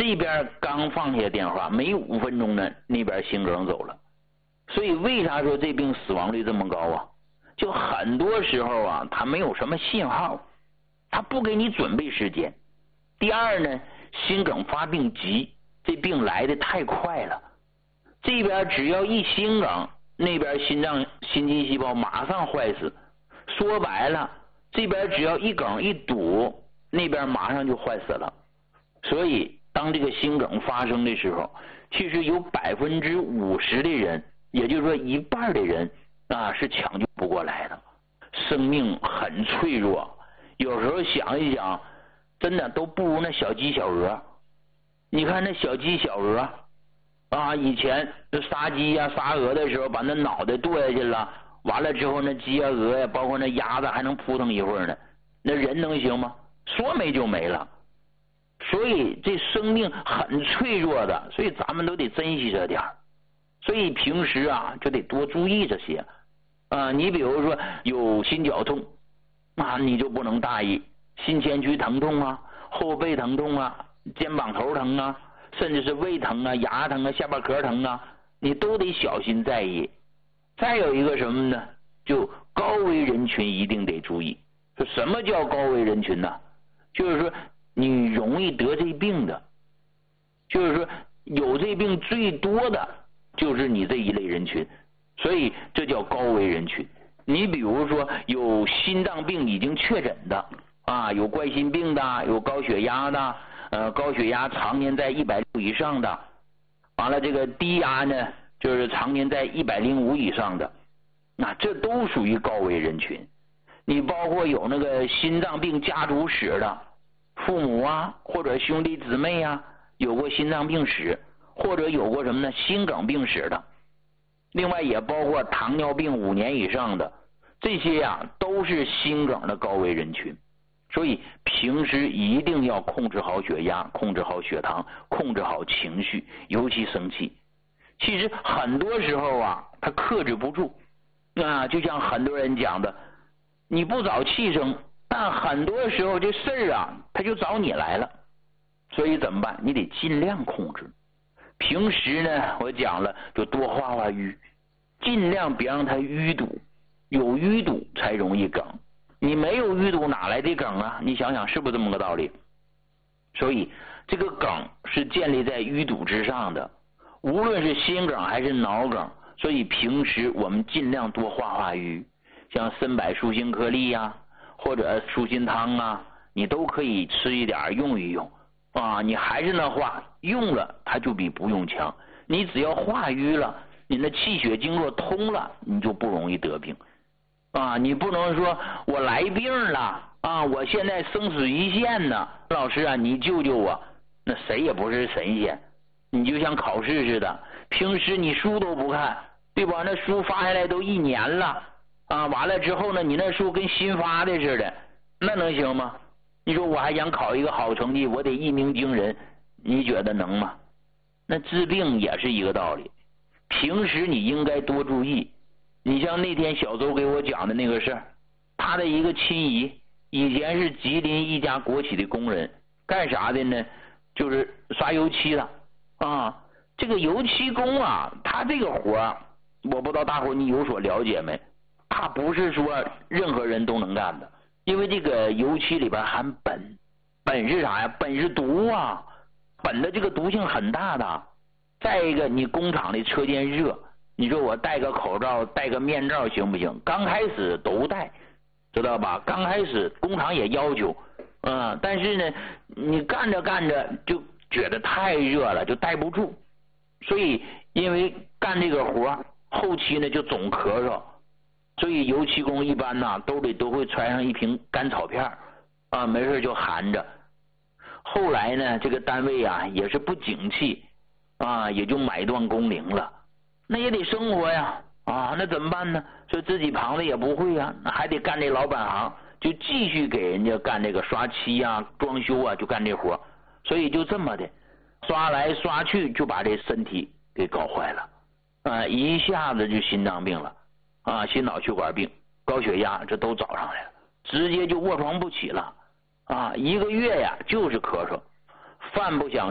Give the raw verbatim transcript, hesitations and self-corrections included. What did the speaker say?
这边刚放下电话，没五分钟呢，那边心梗走了。所以为啥说这病死亡率这么高啊？就很多时候啊，他没有什么信号，他不给你准备时间。第二呢，心梗发病急，这病来的太快了，这边只要一心梗，那边心脏心肌细胞马上坏死。说白了，这边只要一梗一堵，那边马上就坏死了。所以当这个心梗发生的时候，其实有百分之五十的人，也就是说一半的人啊是抢救不过来的。生命很脆弱，有时候想一想，真的都不如那小鸡小鹅。你看那小鸡小鹅啊，以前杀鸡呀、杀鹅的时候，把那脑袋剁下去了，完了之后那鸡呀、鹅呀，包括那鸭子还能扑腾一会儿呢，那人能行吗？说没就没了。所以这生命很脆弱的，所以咱们都得珍惜这点儿。所以平时啊就得多注意这些啊。你比如说有心绞痛啊，你就不能大意，心前区疼痛啊，后背疼痛啊，肩膀头疼啊，甚至是胃疼啊、牙疼啊、下巴壳疼啊，你都得小心在意。再有一个什么呢？就高危人群一定得注意。说什么叫高危人群呢？就是说你容易得这病的，就是说有这病最多的就是你这一类人群，所以这叫高危人群。你比如说有心脏病已经确诊的啊，有冠心病的，有高血压的，呃，高血压常年在一百六以上的，完了这个低压呢，就是常年在一百零五以上的，那这都属于高危人群。你包括有那个心脏病家族史的，父母啊或者兄弟姊妹啊有过心脏病史，或者有过什么呢心梗病史的，另外也包括糖尿病五年以上的，这些呀、啊、都是心梗的高危人群。所以平时一定要控制好血压，控制好血糖，控制好情绪，尤其生气。其实很多时候啊他克制不住啊，就像很多人讲的，你不找气生，但很多时候这事儿啊他就找你来了。所以怎么办？你得尽量控制。平时呢我讲了就多画画瘀，尽量别让它淤堵，有淤堵才容易梗，你没有淤堵哪来的梗啊？你想想是不是这么个道理？所以这个梗是建立在淤堵之上的，无论是心梗还是脑梗。所以平时我们尽量多画画瘀，像参柏舒心颗粒啊，或者舒心汤啊，你都可以吃一点用一用啊。你还是那话，用了它就比不用强。你只要化瘀了，你的气血经络通了，你就不容易得病啊。你不能说我来病了啊，我现在生死一线呢，老师啊你救救我，那谁也不是神仙。你就像考试似的，平时你书都不看，对吧？那书发下来都一年了啊，完了之后呢，你那书跟新发的似的，那能行吗？你说我还想考一个好成绩，我得一鸣惊人，你觉得能吗？那治病也是一个道理，平时你应该多注意。你像那天小周给我讲的那个事儿，他的一个亲姨以前是吉林一家国企的工人，干啥的呢？就是刷油漆的啊。这个油漆工啊，他这个活儿，我不知道大伙你有所了解没？他不是说任何人都能干的，因为这个油漆里边含苯，苯是啥呀？苯是毒啊，苯的这个毒性很大的。再一个，你工厂的车间热，你说我戴个口罩戴个面罩行不行？刚开始都戴，知道吧？刚开始工厂也要求嗯，但是呢你干着干着就觉得太热了，就戴不住。所以因为干这个活后期呢就总咳嗽，所以油漆工一般呢兜里都会揣上一瓶甘草片啊，没事就含着。后来呢这个单位啊也是不景气啊，也就买断工龄了。那也得生活呀啊，那怎么办呢？说自己旁子也不会啊，那还得干这老本行，就继续给人家干这个刷漆啊、装修啊，就干这活。所以就这么的刷来刷去，就把这身体给搞坏了啊，一下子就心脏病了啊，心脑血管病、高血压，这都找上来了，直接就卧床不起了啊，一个月呀就是咳嗽，饭不想